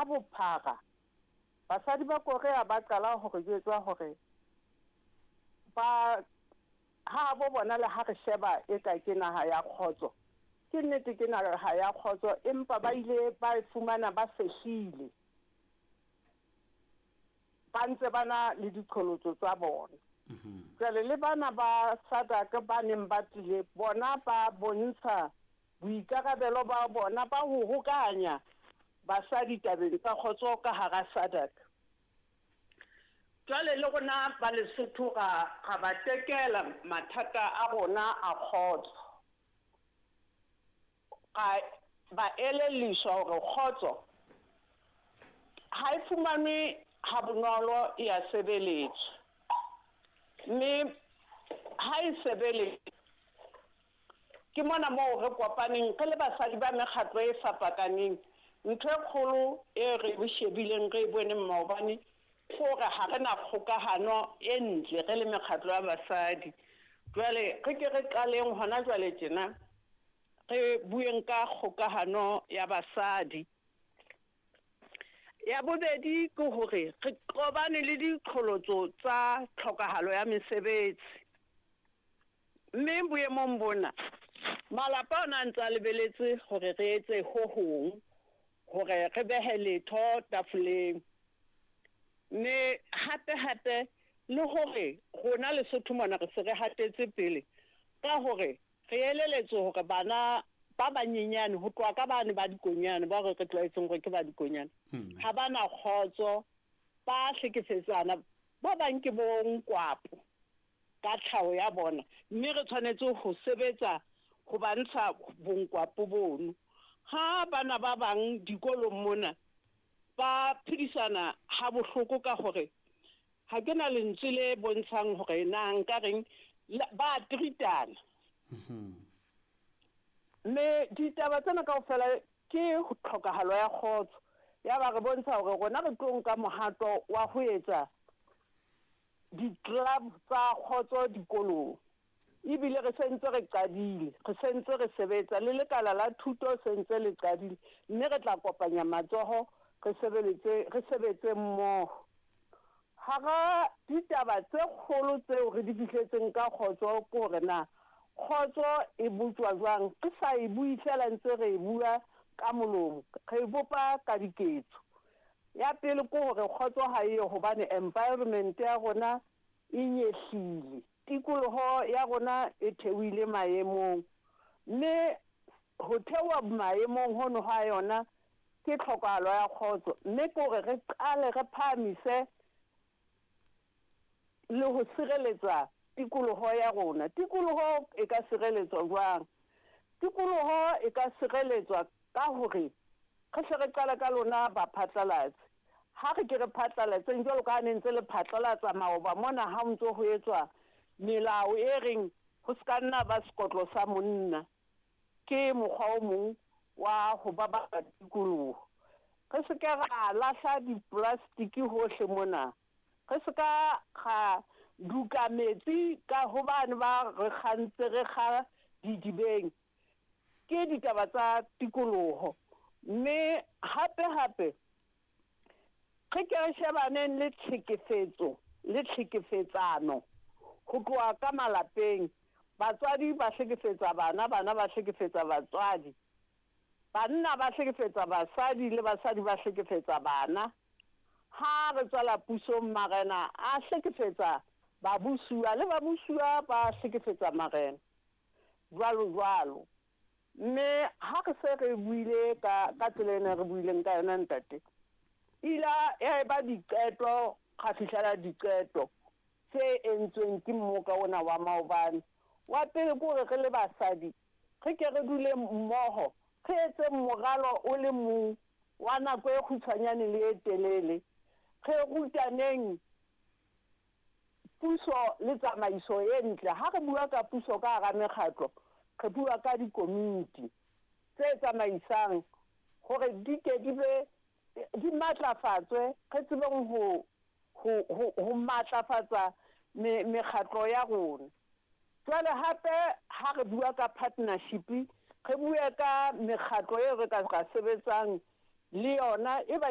ka bophara basadi ba Korea ba qala hore jetswa hore ba ha bo bona le ha re sheba e ka ke naha ya khotso ke nnete ke naha ya khotso empa ba ile ba fumana ba sehile ba ntse bana le diqholotso tsa bona jale le bana ba SADC ba neng ba tlile bona ba bontsha boikarabelo ba bona ba ho hokanya basadi tabeng tsa khotso ka hara SADC jale le rona ba Lesotho ga ba tekela mathata a rona a khotso ba eleliswa hore khotso ha e fumanwe ha bonolo ya sebeletso mme ha e sebeletse ke mona mo re kopaneng re le basadi ba mekgatlo e fapakaneng ntho e kgolo e re shebileng re bone maobane gore ha rena kgokahano e ntle re le mekgatlo ya basadi jwale re ke re qaleng hona jwale tjena re bueng ka kgokahano ya basadi ya bobedi ke hore re qobane le diqholotso tsa tlhokahalo ya mesebetsi mme boemong bona malapa ona ntse a lebeletse hore re etse ho hong hore re behe letho tafoleng mme hape le hore rona Lesotho mona re se re hatetse pele ka hore re eleletse hore bana ba banyenyane ho tloa ka bane ba dikonyane ba re tlwaetseng hore ke ba dikonyane ha bana khotso ba hlekefetsana ba bang ke bonkwapo ka tlhaho ya bona mme re tshwanetse ho sebetsa ho bantsha bonkwapo bono ha bana ba bang dikolong mona ba phedisana ha bohloko ka hore ha ke na lentswe le bontshang hore na nka reng ba tritana mme ditaba tsena kaofela ke ho tlhokahalo ya khotso ya ba re bontsha hore rona re tlo nka mohato wa ho etsa di-club tsa khotso dikolong ebile re sentse re qadile re sentse re sebetsa le lekala la thuto sentse le qadile mme re tla kopanya matsoho re sebetse mmoho hara ditaba tse kgolo tseo re di fihletseng ka khotso ke hore na khotso e butswa jwang ke sa e bui fela ntse re e bua ka molomo re e bopa ka diketso ya pele ke hore khotso ha e hobane environment ya rona e nyehlile tikoloho ya rona e theohile maemong mme ho theoha maemong hono ha yona ke tlhokahalo ya khotso mme ke hore re qale re phamise le ho sireletsa tikoloho ya rona tikoloho e ka sireletswa jwang tikoloho e ka sireletswa ka hore re se re qala ka lona ba phatlalatsi ha re ke re phatlalatseng jwalo ka ne ntse le phatlalatsa maoba mona ha ntse ho etswa melao e reng ho ska nna ba sekotlo sa monna ke mokgwa o mong wa ho baballa tikoloho re se ke ra lahla di-plastic hohle mona re se ka ga duka metsi ka hobane ba re kgantse re kga didibeng ke ditaba tsa tikoloho mme hape re ke re shebaneng le tlhekefetso le tlhekefetsano ho tloha ka malapeng batswadi ba hlekefetsa bana ba hlekefetsa batswadi banna ba hlekefetsa basadi le basadi ba hlekefetsa bana ha re tswala pusong marena a hlekefetsa babusuwa le babusuwa ba hlekefetsa marena jwalo mme ha re se re buile ka tsela ena re buileng ka yona ntate ila e ba diqeto ga fihlela diqeto tse entsweng ke mmoka ona wa maobane wa pele ke hore re le basadi re ke re dule mmoho re etse moralo o le mong wa nako e kgutshwanyane le e telele re rutaneng puso le tsamaiso e ntle ha re bua ka puso ka hara mekgatlo re bua ka di-community tse tsamaisang hore di ke di be di matlafatswe re tsebeng ho matlafatsa mekgatlo ya rona jwale hape ha re bua ka partnership re bua ka mekgatlo e re ka sebetsang le yona e ba